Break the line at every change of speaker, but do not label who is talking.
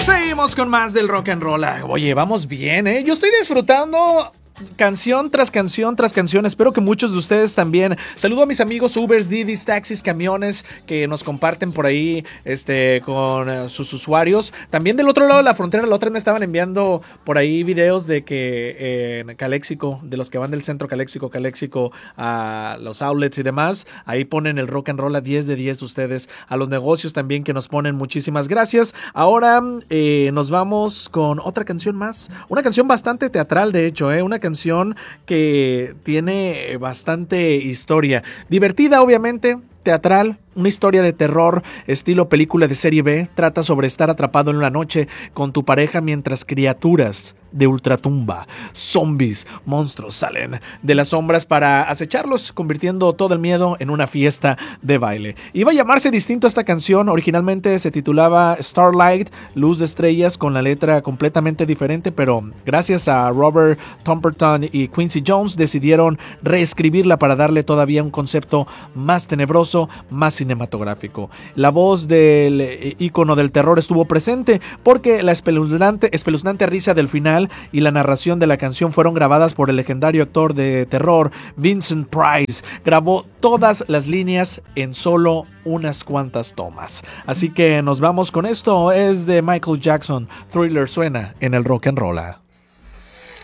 Seguimos con más del rock and roll. Oye, vamos bien, ¿eh? Yo estoy disfrutando canción tras canción tras canción. Espero que muchos de ustedes también. Saludo a mis amigos Ubers, Didis, taxis, camiones que nos comparten por ahí con sus usuarios. También del otro lado de la frontera, la otra vez me estaban enviando por ahí videos de que en Caléxico, de los que van del centro Caléxico a los outlets y demás, ahí ponen el rock and roll a 10 de 10 ustedes. A los negocios también que nos ponen, muchísimas gracias. Ahora nos vamos con otra canción más. Una canción bastante teatral, de hecho, una canción que tiene bastante historia. Divertida, obviamente, teatral, una historia de terror, estilo película de serie B. Trata sobre estar atrapado en una noche con tu pareja mientras criaturas de ultratumba, zombies, monstruos salen de las sombras para acecharlos, convirtiendo todo el miedo en una fiesta de baile. Iba a llamarse distinto esta canción, originalmente se titulaba Starlight, Luz de Estrellas, con la letra completamente diferente, pero gracias a Robert Tomperton y Quincy Jones decidieron reescribirla para darle todavía un concepto más tenebroso, más cinematográfico. La voz del ícono del terror estuvo presente porque la espeluznante risa del final y la narración de la canción fueron grabadas por el legendario actor de terror Vincent Price. Grabó todas las líneas en solo unas cuantas tomas. Así que nos vamos con esto. Es de Michael Jackson. Thriller suena en el rock and roll.